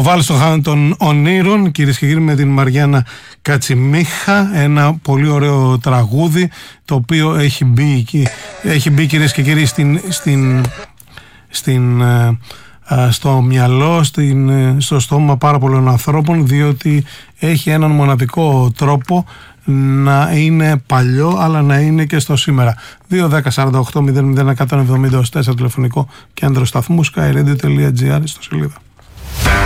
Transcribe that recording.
Βάλστο των Ονείρων, κυρίες και κύριοι, με την Μαριάννα Κατσιμίχα, ένα πολύ ωραίο τραγούδι το οποίο έχει μπει κυρίες και κύριοι στο μυαλό, στο στόμα πάρα πολλών ανθρώπων, διότι έχει έναν μοναδικό τρόπο να είναι παλιό αλλά να είναι και στο σήμερα. 2-10-48-00-170-4 τηλεφωνικό κέντρο σταθμού, skyradio.gr στο σελίδα.